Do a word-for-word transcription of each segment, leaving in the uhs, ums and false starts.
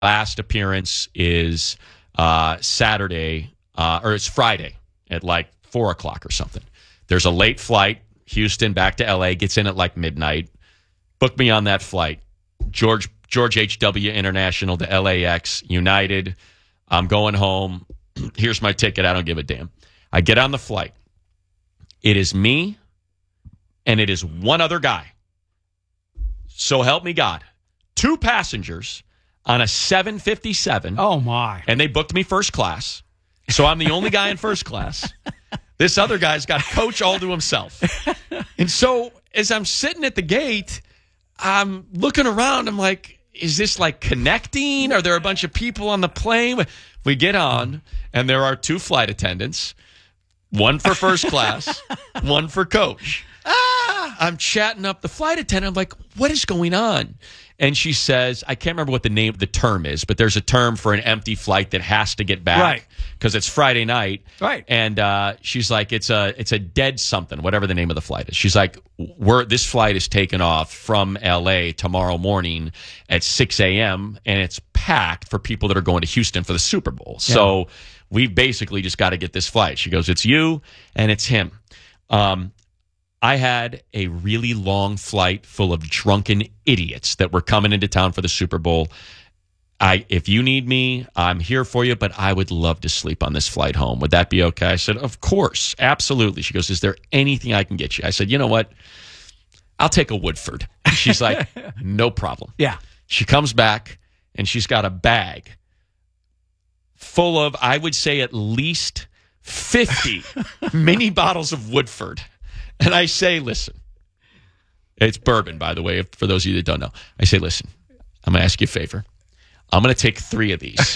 last appearance is uh, Saturday, uh, or it's Friday at like four o'clock or something. There's a late flight, Houston back to L A, gets in at like midnight. Book me on that flight. George George H W International to L A X, United. I'm going home. Here's my ticket. I don't give a damn. I get on the flight. It is me, and it is one other guy. So help me God. Two passengers on a seven fifty-seven. Oh, my. And they booked me first class. So I'm the only guy in first class. This other guy's got a coach all to himself. And so as I'm sitting at the gate, I'm looking around. I'm like, is this like connecting? Are there a bunch of people on the plane? We get on, and there are two flight attendants, one for first class, one for coach. Ah! I'm chatting up the flight attendant. I'm like, what is going on? And she says, I can't remember what the name, the term is, but there's a term for an empty flight that has to get back because it's Friday night. Right. And uh, she's like, it's a it's a dead something, whatever the name of the flight is. She's like, we're this flight is taken off from L A tomorrow morning at six a.m. and it's packed for people that are going to Houston for the Super Bowl. Yeah. So we've basically just got to get this flight. She goes, it's you and it's him. Um, I had a really long flight full of drunken idiots that were coming into town for the Super Bowl. I, if you need me, I'm here for you, but I would love to sleep on this flight home. Would that be okay? I said, of course, absolutely. She goes, is there anything I can get you? I said, you know what? I'll take a Woodford. She's like, no problem. Yeah. She comes back, and she's got a bag full of, I would say, at least fifty mini bottles of Woodford. And I say, listen, it's bourbon, by the way, for those of you that don't know. I say, listen, I'm going to ask you a favor. I'm going to take three of these,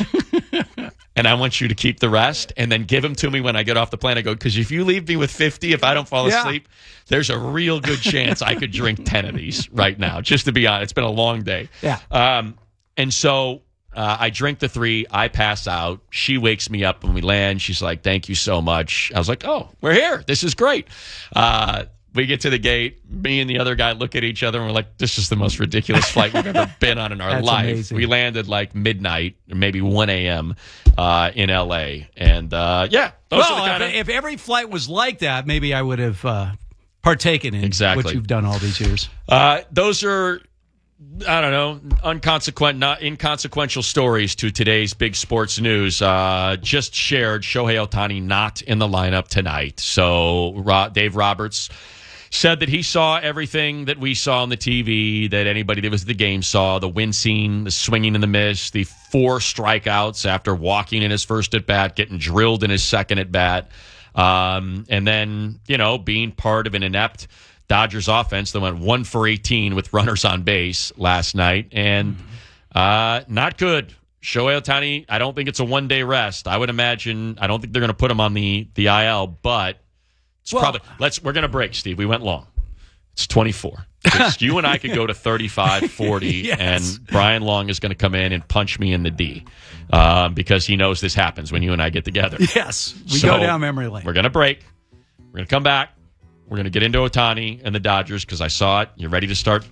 and I want you to keep the rest and then give them to me when I get off the plane. I go, because if you leave me with fifty, if I don't fall yeah. asleep, there's a real good chance I could drink ten of these right now, just to be honest. It's been a long day. Yeah. Um, and so uh, I drink the three. I pass out. She wakes me up when we land. She's like, thank you so much. I was like, oh, we're here. This is great. Uh, we get to the gate. Me and the other guy look at each other, and we're like, this is the most ridiculous flight we've ever been on in our That's life. Amazing. We landed like midnight, or maybe one a.m. Uh, in L A. And, uh, yeah. Those well, are the kinda... if, if every flight was like that, maybe I would have uh, partaken in exactly. what you've done all these years. Uh, those are... I don't know, unconsequent, not inconsequential stories to today's big sports news. Uh, just shared Shohei Ohtani not in the lineup tonight. So Ro- Dave Roberts said that he saw everything that we saw on the T V, that anybody that was at the game saw, the wincing, the swinging in the miss, the four strikeouts after walking in his first at-bat, getting drilled in his second at-bat, um, and then, you know, being part of an inept Dodgers offense that went one for eighteen with runners on base last night, and uh, not good. Shohei Ohtani, I don't think it's a one-day rest. I would imagine, I don't think they're going to put him on the, the I L, but it's well, probably, let's, we're going to break, Steve. We went long. It's twenty-four. It's, you and I could go to thirty-five, forty, yes. And Brian Long is going to come in and punch me in the D um, because he knows this happens when you and I get together. Yes, we so go down memory lane. We're going to break. We're going to come back. We're going to get into Ohtani and the Dodgers because I saw it. You're ready to start.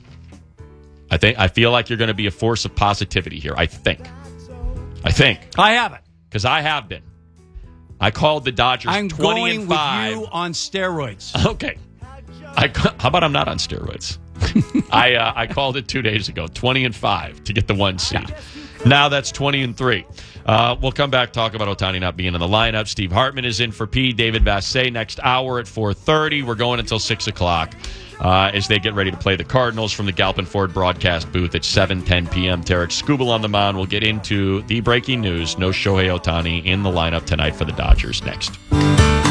I think I feel like you're going to be a force of positivity here. I think. I think. I haven't. Because I have been. I called the Dodgers I'm twenty going and five. with you on steroids. Okay. I, how about I'm not on steroids? I uh, I called it two days ago, twenty and five to get the one seed. Yeah. Now that's twenty and three. Uh, we'll come back, talk about Ohtani not being in the lineup. Steve Hartman is in for P. David Vassegh next hour at four thirty. We're going until six o'clock uh, as they get ready to play the Cardinals from the Galpin Ford broadcast booth at seven ten p.m. Tarek Skubal on the mound. We'll get into the breaking news. No Shohei Ohtani in the lineup tonight for the Dodgers next.